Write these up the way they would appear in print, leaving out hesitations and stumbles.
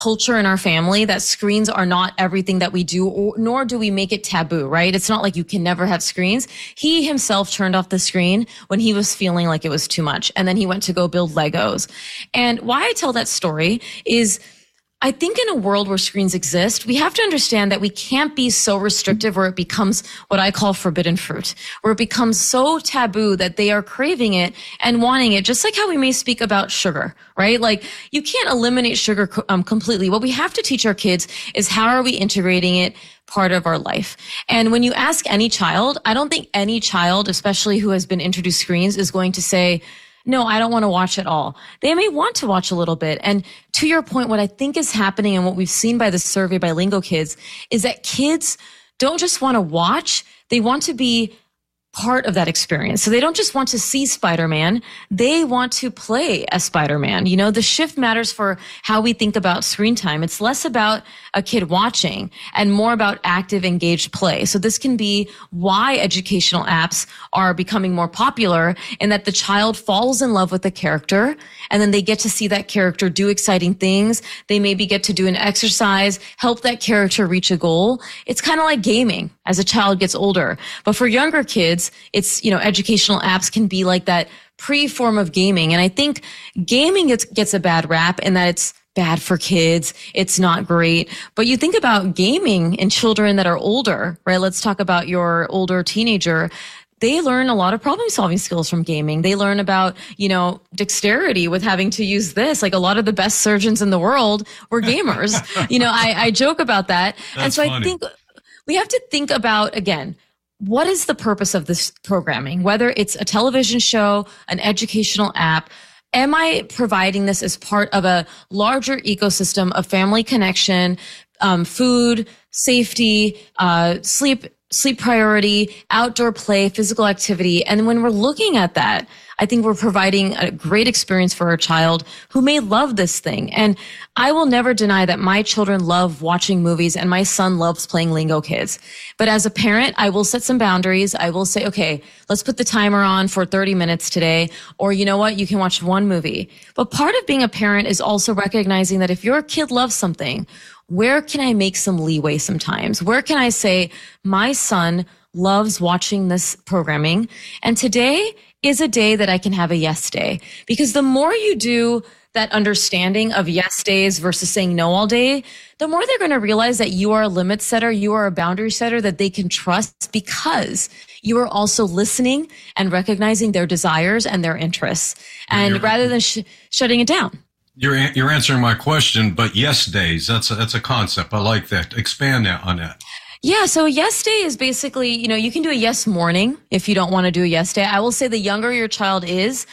culture in our family that screens are not everything that we do, nor do we make it taboo, right? It's not like you can never have screens. He himself turned off the screen when he was feeling like it was too much. And then he went to go build Legos. And why I tell that story is I think in a world where screens exist, we have to understand that we can't be so restrictive where it becomes what I call forbidden fruit, where it becomes so taboo that they are craving it and wanting it, just like how we may speak about sugar, right? Like you can't eliminate sugar completely. What we have to teach our kids is how are we integrating it part of our life. And when you ask any child, I don't think any child, especially who has been introduced screens, is going to say, no, I don't want to watch at all. They may want to watch a little bit. And to your point, what I think is happening and what we've seen by the survey by Lingo Kids is that kids don't just want to watch, they want to be part of that experience. So they don't just want to see Spider-Man, they want to play as Spider-Man. You know, the shift matters for how we think about screen time. It's less about a kid watching and more about active, engaged play. So this can be why educational apps are becoming more popular, in that the child falls in love with the character and then they get to see that character do exciting things. They maybe get to do an exercise, help that character reach a goal. It's kind of like gaming as a child gets older. But for younger kids, it's, you know, educational apps can be like that pre-form of gaming. And I think gaming gets a bad rap in that it's bad for kids. It's not great. But you think about gaming in children that are older, right? Let's talk about your older teenager. They learn a lot of problem solving skills from gaming. They learn about, you know, dexterity with having to use this. Like a lot of the best surgeons in the world were gamers. You know, I joke about that. That's and so funny. I think we have to think about, again, what is the purpose of this programming? Whether it's a television show, an educational app, am I providing this as part of a larger ecosystem of family connection, food, safety, sleep priority, outdoor play, physical activity? And when we're looking at that, I think we're providing a great experience for our child who may love this thing. And I will never deny that my children love watching movies and my son loves playing Lingo Kids. But as a parent, I will set some boundaries. I will say, okay, let's put the timer on for 30 minutes today. Or you know what? You can watch one movie. But part of being a parent is also recognizing that if your kid loves something, where can I make some leeway sometimes? Where can I say, my son loves watching this programming, and today is a day that I can have a yes day? Because the more you do that understanding of yes days versus saying no all day, the more they're going to realize that you are a limit setter, you are a boundary setter that they can trust, because you are also listening and recognizing their desires and their interests, and rather than shutting it down. You're answering my question, but yes days, that's a concept. I like that. Expand on that. Yeah, so a yes day is basically, you know, you can do a yes morning if you don't want to do a yes day. I will say the younger your child is,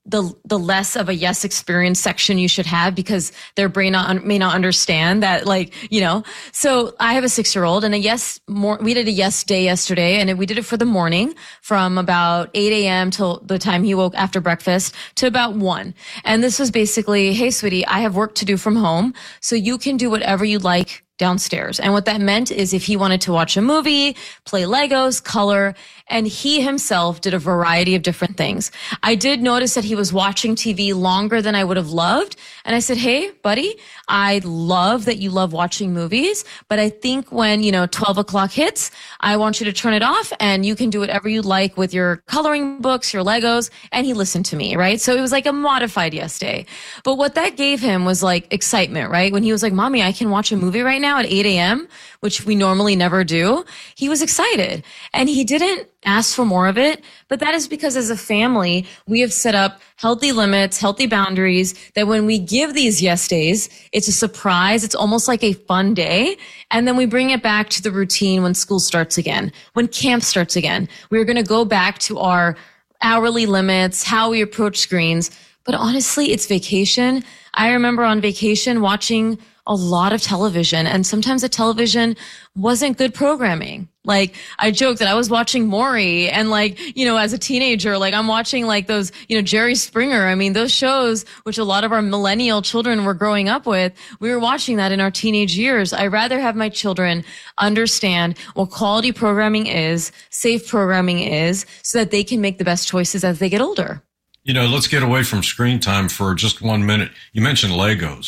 the less of a yes experience section you should have, because their brain may not understand that, like, you know. So I have a 6-year-old, and we did a yes day yesterday, and we did it for the morning from about 8 a.m. till the time he woke after breakfast to about 1. And this was basically, hey, sweetie, I have work to do from home, so you can do whatever you like downstairs. And what that meant is if he wanted to watch a movie, play Legos, color, and he himself did a variety of different things. I did notice that he was watching TV longer than I would have loved. And I said, hey, buddy, I love that you love watching movies, but I think when, 12 o'clock hits, I want you to turn it off and you can do whatever you like with your coloring books, your Legos. And he listened to me, right? So it was like a modified yes day. But what that gave him was like excitement, right? When he was like, Mommy, I can watch a movie right now at 8 a.m., which we normally never do. He was excited and he didn't ask for more of it. But that is because as a family, we have set up healthy limits, healthy boundaries, that when we give these yes days, it's a surprise. It's almost like a fun day. And then we bring it back to the routine when school starts again, when camp starts again. We're going to go back to our hourly limits, how we approach screens. But honestly, it's vacation. I remember on vacation watching a lot of television, and sometimes the television wasn't good programming. Like, I joked that I was watching Maury, and as a teenager, I'm watching those, Jerry Springer. I mean, those shows, which a lot of our millennial children were growing up with, we were watching that in our teenage years. I rather have my children understand what quality programming is, safe programming is, so that they can make the best choices as they get older. Let's get away from screen time for just 1 minute. You mentioned Legos.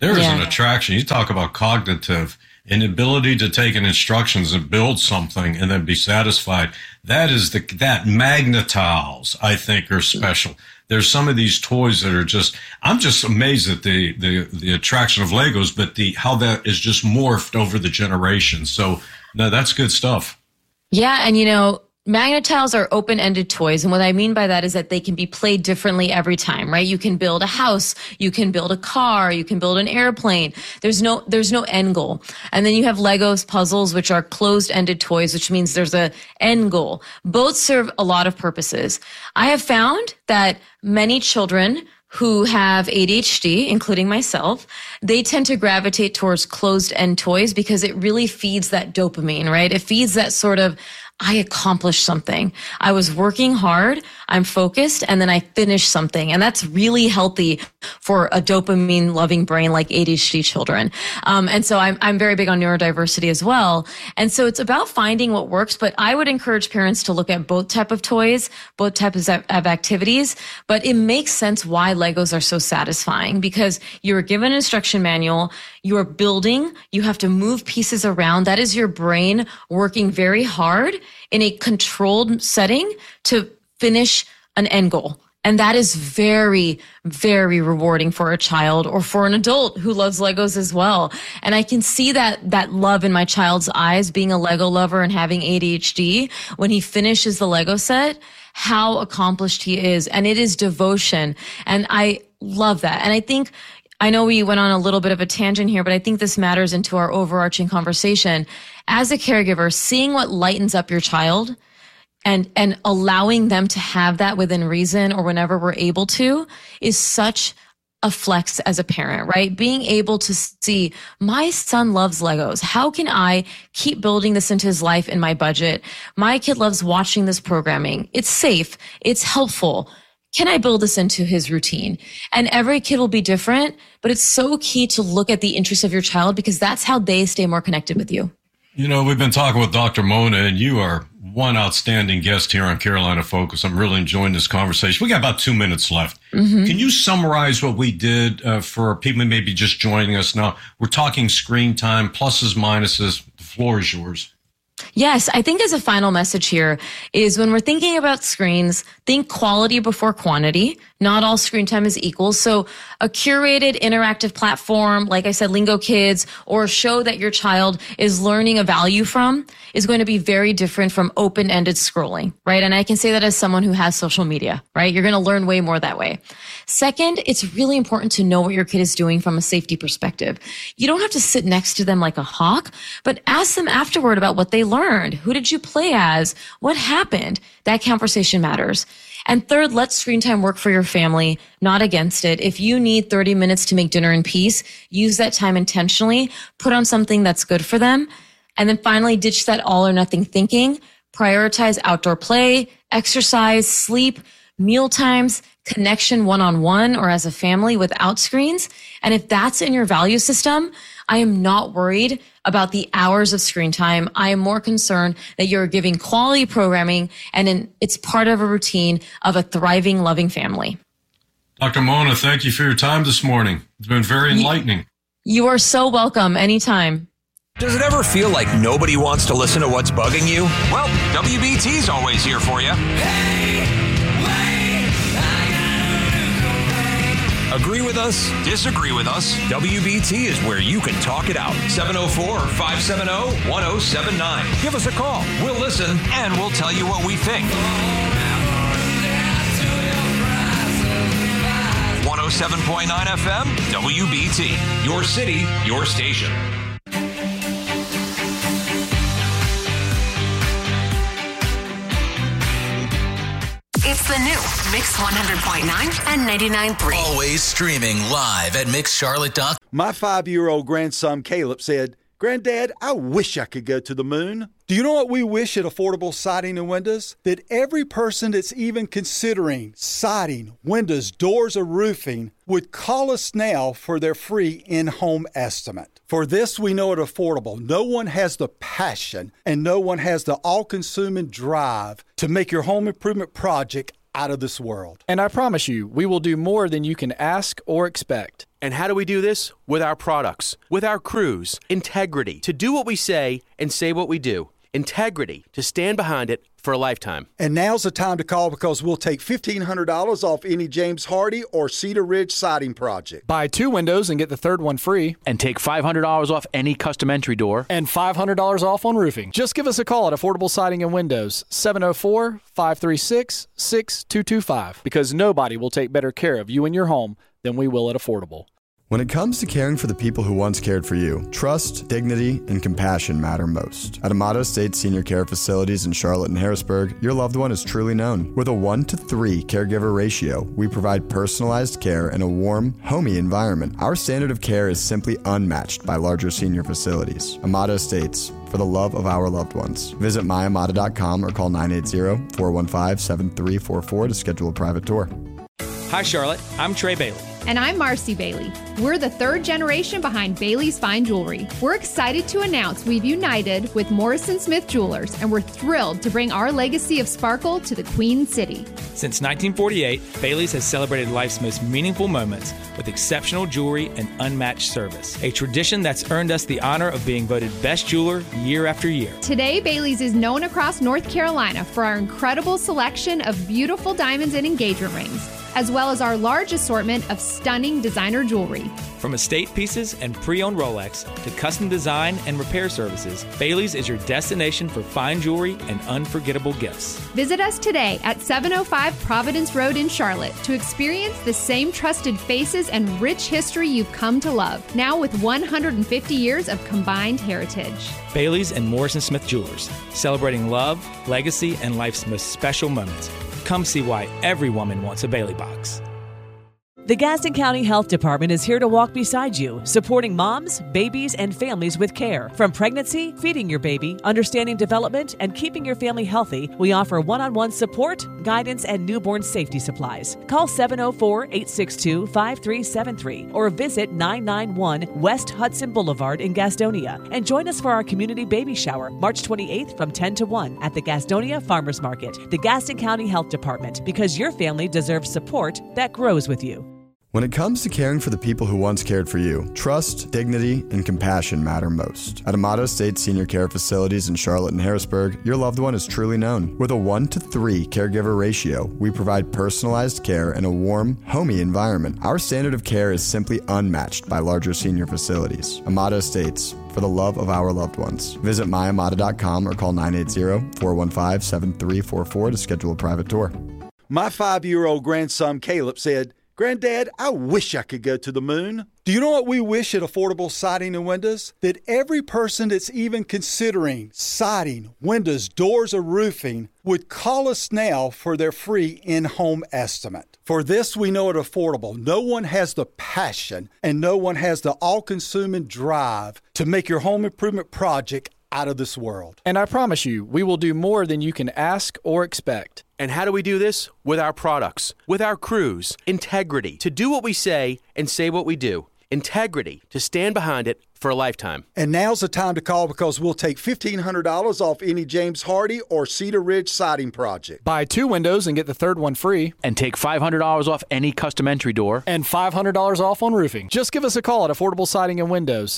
There is an attraction. You talk about cognitive, an ability to take in instructions and build something and then be satisfied. That is that Magna-Tiles, I think, are special. There's some of these toys that are I'm just amazed at the attraction of Legos, but how that is just morphed over the generations. So no, that's good stuff. Yeah. And Magna-Tiles are open-ended toys. And what I mean by that is that they can be played differently every time, right? You can build a house, you can build a car, you can build an airplane. There's no end goal. And then you have Legos puzzles, which are closed-ended toys, which means there's a end goal. Both serve a lot of purposes. I have found that many children who have ADHD, including myself, they tend to gravitate towards closed-end toys because it really feeds that dopamine, right? It feeds that sort of, I accomplished something. I was working hard, I'm focused, and then I finished something. And that's really healthy for a dopamine loving brain like ADHD children. And so I'm very big on neurodiversity as well. And so it's about finding what works, but I would encourage parents to look at both type of toys, both types of activities. But it makes sense why Legos are so satisfying, because you're given an instruction manual, you're building, you have to move pieces around. That is your brain working very hard in a controlled setting to finish an end goal. And that is very, very rewarding for a child or for an adult who loves Legos as well. And I can see that love in my child's eyes, being a Lego lover and having ADHD, when he finishes the Lego set, how accomplished he is. And it is devotion. And I love that. And I know we went on a little bit of a tangent here, but I think this matters into our overarching conversation. As a caregiver, seeing what lightens up your child and allowing them to have that within reason or whenever we're able to is such a flex as a parent, right? Being able to see, my son loves Legos. How can I keep building this into his life in my budget? My kid loves watching this programming. It's safe. It's helpful. Can I build this into his routine? And every kid will be different, but it's so key to look at the interests of your child because that's how they stay more connected with you. We've been talking with Dr. Mona, and you are one outstanding guest here on Carolina Focus. I'm really enjoying this conversation. We got about 2 minutes left. Mm-hmm. Can you summarize what we did for people maybe just joining us now? We're talking screen time, pluses, minuses. The floor is yours. Yes, I think as a final message here is when we're thinking about screens, think quality before quantity. Not all screen time is equal. So a curated interactive platform, like I said, Lingo Kids, or a show that your child is learning a value from is going to be very different from open-ended scrolling, right? And I can say that as someone who has social media, right? You're going to learn way more that way. Second, it's really important to know what your kid is doing from a safety perspective. You don't have to sit next to them like a hawk, but ask them afterward about what they learned. Who did you play as? What happened? That conversation matters. And third, let screen time work for your family, not against it. If you need 30 minutes to make dinner in peace, use that time intentionally, put on something that's good for them. And then finally, ditch that all or nothing thinking. Prioritize outdoor play, exercise, sleep, meal times, connection one-on-one or as a family without screens. And if that's in your value system, I am not worried about the hours of screen time. I am more concerned that you're giving quality programming and it's part of a routine of a thriving, loving family. Dr. Mona, thank you for your time this morning. It's been very enlightening. You are so welcome anytime. Does it ever feel like nobody wants to listen to what's bugging you? Well, WBT's always here for you. Agree with us? Disagree with us? WBT is where you can talk it out. 704-570-1079. Give us a call. We'll listen and we'll tell you what we think. 107.9 FM, WBT. Your city, your station. It's the new Mix 100.9 and 99.3. Always streaming live at MixCharlotte.com. My 5-year-old grandson Caleb said, "Granddad, I wish I could go to the moon." Do you know what we wish at Affordable Siding and Windows? That every person that's even considering siding, windows, doors, or roofing would call us now for their free in-home estimate. For this, we know at Affordable, no one has the passion and no one has the all-consuming drive to make your home improvement project out of this world. And I promise you, we will do more than you can ask or expect. And how do we do this? With our products, with our crews. Integrity, to do what we say and say what we do. Integrity, to stand behind it for a lifetime. And now's the time to call because we'll take $1,500 off any James Hardy or Cedar Ridge siding project. Buy 2 windows and get the third one free. And take $500 off any custom entry door. And $500 off on roofing. Just give us a call at Affordable Siding and Windows, 704-536-6225. Because nobody will take better care of you and your home than we will at Affordable. When it comes to caring for the people who once cared for you, trust, dignity, and compassion matter most. At Amato State Senior Care Facilities in Charlotte and Harrisburg, your loved one is truly known. With a 1-to-3 caregiver ratio, we provide personalized care in a warm, homey environment. Our standard of care is simply unmatched by larger senior facilities. Amato Estates, for the love of our loved ones. Visit myamata.com or call 980-415-7344 to schedule a private tour. Hi, Charlotte. I'm Trey Bailey. And I'm Marcy Bailey. We're the third generation behind Bailey's Fine Jewelry. We're excited to announce we've united with Morrison Smith Jewelers, and we're thrilled to bring our legacy of sparkle to the Queen City. Since 1948, Bailey's has celebrated life's most meaningful moments with exceptional jewelry and unmatched service. A tradition that's earned us the honor of being voted best jeweler year after year. Today, Bailey's is known across North Carolina for our incredible selection of beautiful diamonds and engagement rings, as well as our large assortment of stunning designer jewelry. From estate pieces and pre-owned Rolex to custom design and repair services, Bailey's is your destination for fine jewelry and unforgettable gifts. Visit us today at 705 Providence Road in Charlotte to experience the same trusted faces and rich history you've come to love, now with 150 years of combined heritage. Bailey's and Morrison Smith Jewelers, celebrating love, legacy, and life's most special moments. Come see why every woman wants a Bailey box. The Gaston County Health Department is here to walk beside you, supporting moms, babies, and families with care. From pregnancy, feeding your baby, understanding development, and keeping your family healthy, we offer one-on-one support, guidance, and newborn safety supplies. Call 704-862-5373 or visit 991 West Hudson Boulevard in Gastonia and join us for our community baby shower March 28th from 10 to 1 at the Gastonia Farmers Market. The Gaston County Health Department, because your family deserves support that grows with you. When it comes to caring for the people who once cared for you, trust, dignity, and compassion matter most. At Amato State Senior Care Facilities in Charlotte and Harrisburg, your loved one is truly known. With a 1-to-3 caregiver ratio, we provide personalized care in a warm, homey environment. Our standard of care is simply unmatched by larger senior facilities. Amato Estates, for the love of our loved ones. Visit myamata.com or call 980-415-7344 to schedule a private tour. My 5-year-old grandson Caleb said, "Granddad, I wish I could go to the moon." Do you know what we wish at Affordable Siding and Windows? That every person that's even considering siding, windows, doors, or roofing would call us now for their free in-home estimate. For this, we know at Affordable, no one has the passion and no one has the all-consuming drive to make your home improvement project out of this world. And I promise you, we will do more than you can ask or expect. And how do we do this? With our products, with our crews. Integrity, to do what we say and say what we do. Integrity, to stand behind it for a lifetime. And now's the time to call because we'll take $1,500 off any James Hardy or Cedar Ridge siding project. Buy 2 windows and get the third one free. And take $500 off any custom entry door. And $500 off on roofing. Just give us a call at Affordable Siding and Windows,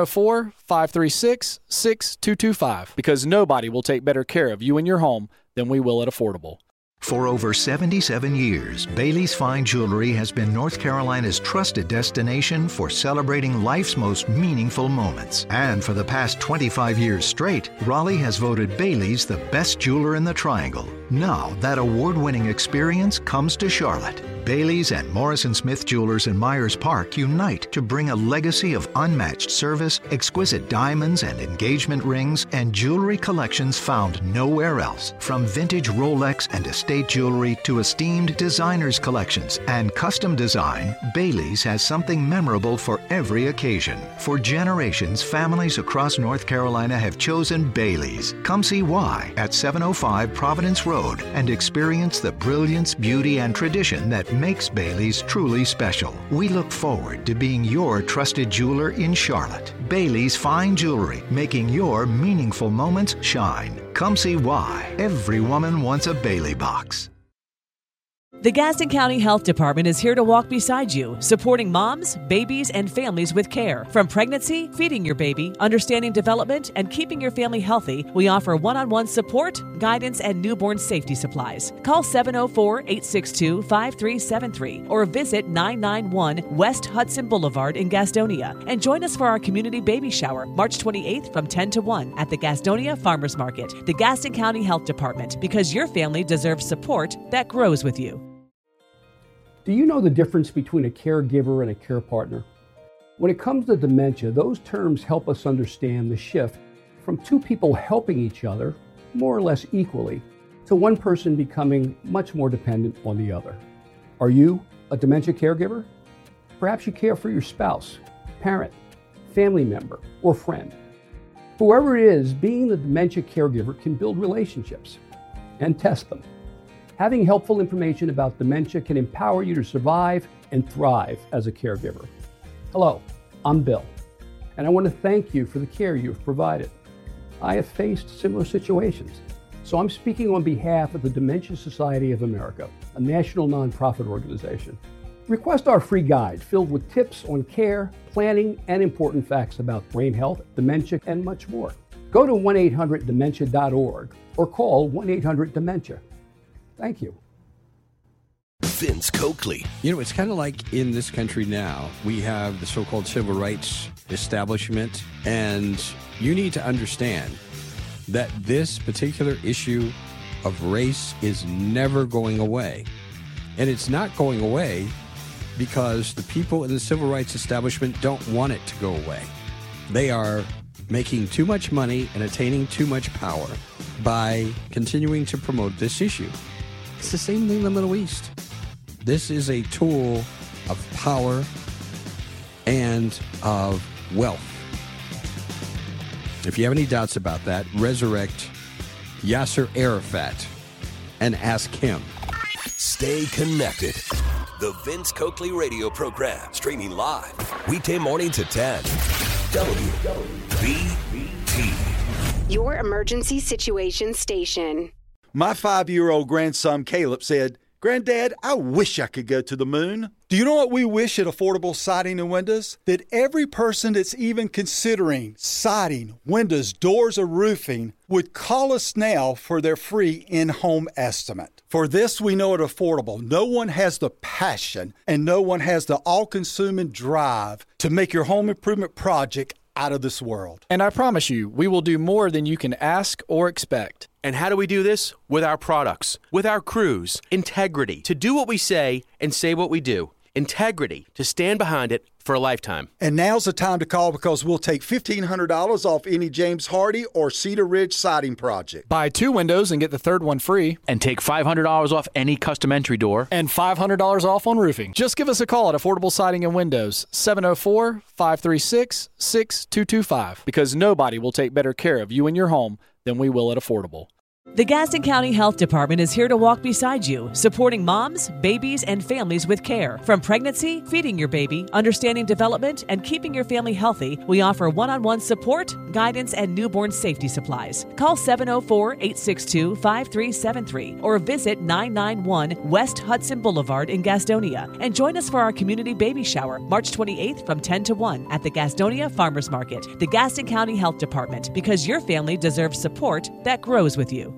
704-536-6225. Because nobody will take better care of you and your home than we will at Affordable. For over 77 years, Bailey's Fine Jewelry has been North Carolina's trusted destination for celebrating life's most meaningful moments. And for the past 25 years straight, Raleigh has voted Bailey's the best jeweler in the Triangle. Now, that award-winning experience comes to Charlotte. Bailey's and Morrison Smith Jewelers in Myers Park unite to bring a legacy of unmatched service, exquisite diamonds and engagement rings, and jewelry collections found nowhere else. From vintage Rolex and estate jewelry to esteemed designers collections and custom design, Bailey's has something memorable for every occasion. For generations, families across North Carolina have chosen Bailey's. Come see why at 705 Providence Road and experience the brilliance, beauty, and tradition that makes Bailey's truly special. We look forward to being your trusted jeweler in Charlotte. Bailey's Fine Jewelry, making your meaningful moments shine. Come see why every woman wants a Bailey box. The Gaston County Health Department is here to walk beside you, supporting moms, babies, and families with care. From pregnancy, feeding your baby, understanding development, and keeping your family healthy, we offer one-on-one support, guidance, and newborn safety supplies. Call 704-862-5373 or visit 991 West Hudson Boulevard in Gastonia and join us for our community baby shower March 28th from 10 to 1 at the Gastonia Farmers Market. The Gaston County Health Department, because your family deserves support that grows with you. Do you know the difference between a caregiver and a care partner? When it comes to dementia, those terms help us understand the shift from two people helping each other, more or less equally, to one person becoming much more dependent on the other. Are you a dementia caregiver? Perhaps you care for your spouse, parent, family member, or friend. Whoever it is, being the dementia caregiver can build relationships and test them. Having helpful information about dementia can empower you to survive and thrive as a caregiver. Hello, I'm Bill, and I want to thank you for the care you've provided. I have faced similar situations, so I'm speaking on behalf of the Dementia Society of America, a national nonprofit organization. Request our free guide filled with tips on care, planning, and important facts about brain health, dementia, and much more. Go to 1-800-DEMENTIA.org or call 1-800-DEMENTIA. Thank you. Vince Coakley. You know, it's kind of like in this country now, we have the so-called civil rights establishment, and you need to understand that this particular issue of race is never going away. And it's not going away because the people in the civil rights establishment don't want it to go away. They are making too much money and attaining too much power by continuing to promote this issue. It's the same thing in the Middle East. This is a tool of power and of wealth. If you have any doubts about that, resurrect Yasser Arafat and ask him. Stay connected. The Vince Coakley radio program, streaming live, weekday morning to 10. WBT. Your emergency situation station. My 5-year-old grandson Caleb said, "Granddad, I wish I could go to the moon." Do you know what we wish at Affordable Siding and Windows? That every person that's even considering siding, windows, doors, or roofing would call us now for their free in-home estimate. For this, we know at Affordable, no one has the passion and no one has the all-consuming drive to make your home improvement project out of this world. And I promise you, we will do more than you can ask or expect. And how do we do this? With our products, with our crews, integrity, to do what we say and say what we do. Integrity, to stand behind it for a lifetime. And now's the time to call because we'll take $1,500 off any James Hardie or Cedar Ridge siding project. Buy 2 windows and get the third one free. And take $500 off any custom entry door. And $500 off on roofing. Just give us a call at Affordable Siding and Windows, 704-536-6225, because nobody will take better care of you and your home than we will at Affordable. The Gaston County Health Department is here to walk beside you, supporting moms, babies, and families with care. From pregnancy, feeding your baby, understanding development, and keeping your family healthy, we offer one-on-one support, guidance, and newborn safety supplies. Call 704-862-5373 or visit 991 West Hudson Boulevard in Gastonia and join us for our community baby shower March 28th from 10 to 1 at the Gastonia Farmers Market. The Gaston County Health Department, because your family deserves support that grows with you.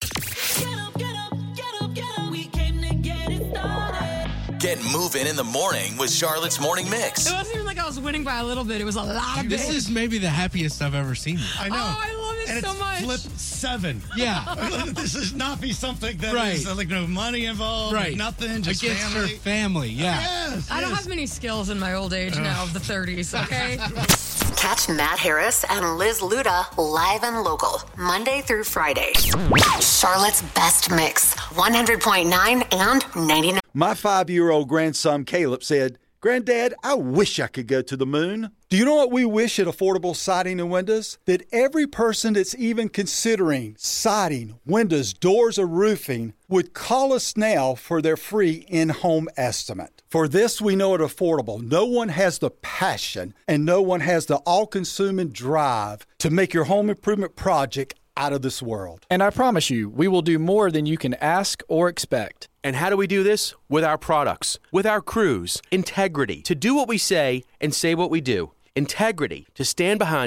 Get moving in the morning with Charlotte's Morning Mix. It wasn't even like I was winning by a little bit. It was a lot of This is maybe the happiest I've ever seen you. I know. Oh, I love it and so it's much. Flip 7. Yeah. This is not be something that Right. is like no money involved, Right. nothing, just Against family. her family, yeah. Yes, I don't have many skills in my old age now of the 30s, okay? Catch Matt Harris and Liz Luda live and local, Monday through Friday. Charlotte's Best Mix, 100.9 and 99. My 5-year-old grandson Caleb said, "Granddad, I wish I could go to the moon." Do you know what we wish at Affordable Siding and Windows? That every person that's even considering siding, windows, doors, or roofing would call us now for their free in-home estimate. For this, we know at Affordable, no one has the passion and no one has the all-consuming drive to make your home improvement project out of this world. And I promise you, we will do more than you can ask or expect. And how do we do this? With our products, with our crews, integrity, to do what we say and say what we do. Integrity, to stand behind